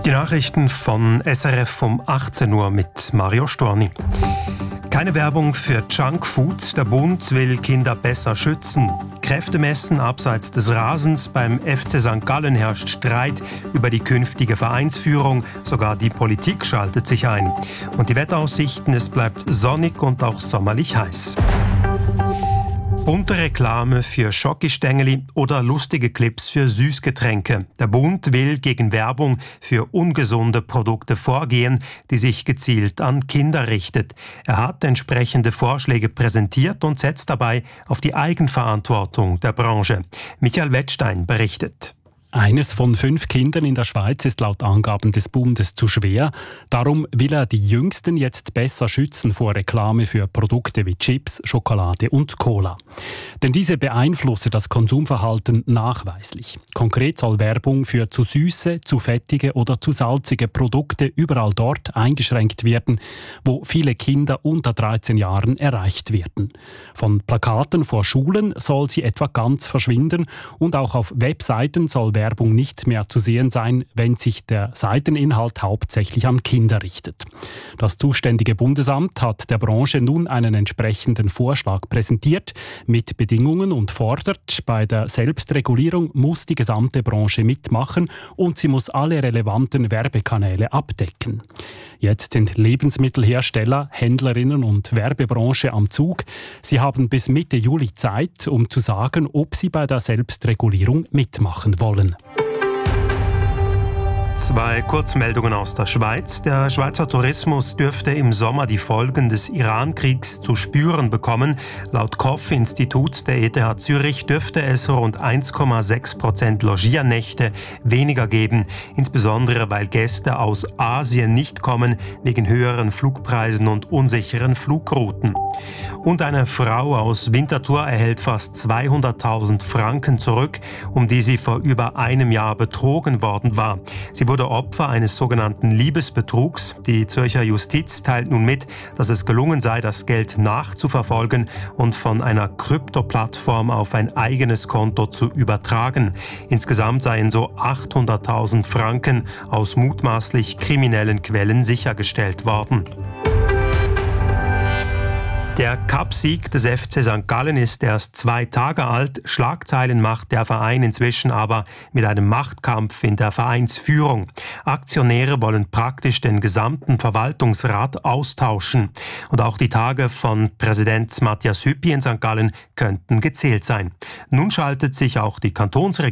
Die Nachrichten von SRF um 18 Uhr mit Mario Storni. Keine Werbung für Junkfood. Der Bund will Kinder besser schützen. Kräftemessen abseits des Rasens. Beim FC St. Gallen herrscht Streit über die künftige Vereinsführung. Sogar die Politik schaltet sich ein. Und die Wetteraussichten, es bleibt sonnig und auch sommerlich heiß. Bunte Reklame für Schokistängeli oder lustige Clips für Süßgetränke. Der Bund will gegen Werbung für ungesunde Produkte vorgehen, die sich gezielt an Kinder richtet. Er hat entsprechende Vorschläge präsentiert und setzt dabei auf die Eigenverantwortung der Branche. Michael Wettstein berichtet. Eines von 5 Kindern in der Schweiz ist laut Angaben des Bundes zu schwer. Darum will er die Jüngsten jetzt besser schützen vor Reklame für Produkte wie Chips, Schokolade und Cola. Denn diese beeinflussen das Konsumverhalten nachweislich. Konkret soll Werbung für zu süße, zu fettige oder zu salzige Produkte überall dort eingeschränkt werden, wo viele Kinder unter 13 Jahren erreicht werden. Von Plakaten vor Schulen soll sie etwa ganz verschwinden und auch auf Webseiten soll Werbung nicht mehr zu sehen sein, wenn sich der Seiteninhalt hauptsächlich an Kinder richtet. Das zuständige Bundesamt hat der Branche nun einen entsprechenden Vorschlag präsentiert mit Bedingungen und fordert, bei der Selbstregulierung muss die gesamte Branche mitmachen und sie muss alle relevanten Werbekanäle abdecken. Jetzt sind Lebensmittelhersteller, Händlerinnen und Werbebranche am Zug. Sie haben bis Mitte Juli Zeit, um zu sagen, ob sie bei der Selbstregulierung mitmachen wollen. 2 Kurzmeldungen aus der Schweiz. Der Schweizer Tourismus dürfte im Sommer die Folgen des Iran-Kriegs zu spüren bekommen. Laut KOF-Institut der ETH Zürich dürfte es rund 1,6% Logiernächte weniger geben. Insbesondere weil Gäste aus Asien nicht kommen, wegen höheren Flugpreisen und unsicheren Flugrouten. Und eine Frau aus Winterthur erhält fast 200.000 Franken zurück, um die sie vor über einem Jahr betrogen worden war. Sie wurde Opfer eines sogenannten Liebesbetrugs. Die Zürcher Justiz teilt nun mit, dass es gelungen sei, das Geld nachzuverfolgen und von einer Kryptoplattform auf ein eigenes Konto zu übertragen. Insgesamt seien so 800.000 Franken aus mutmaßlich kriminellen Quellen sichergestellt worden. Der Cup-Sieg des FC St. Gallen ist erst 2 Tage alt. Schlagzeilen macht der Verein inzwischen aber mit einem Machtkampf in der Vereinsführung. Aktionäre wollen praktisch den gesamten Verwaltungsrat austauschen. Und auch die Tage von Präsident Matthias Hüppi in St. Gallen könnten gezählt sein. Nun schaltet sich auch die Kantonsregierung